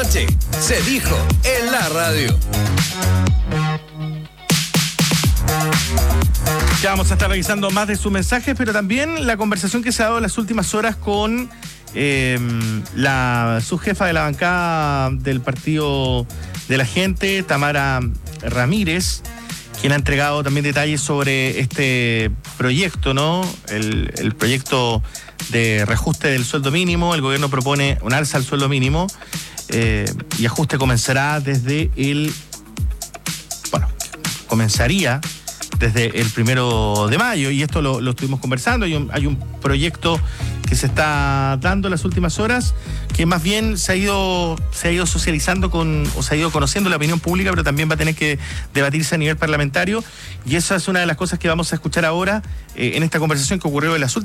Se dijo en la radio. Ya vamos a estar revisando más de sus mensajes, pero también la conversación que se ha dado en las últimas horas con la subjefa de la bancada del Partido de la Gente, Tamara Ramírez, quien ha entregado también detalles sobre este proyecto, ¿no? El proyecto de reajuste del sueldo mínimo. El gobierno propone un alza al sueldo mínimo y ajuste comenzará comenzaría desde el 1 de mayo, y esto lo estuvimos conversando. Hay un proyecto que se está dando en las últimas horas, que más bien se ha ido socializando se ha ido conociendo la opinión pública, pero también va a tener que debatirse a nivel parlamentario, y esa es una de las cosas que vamos a escuchar ahora en esta conversación que ocurrió en las últimas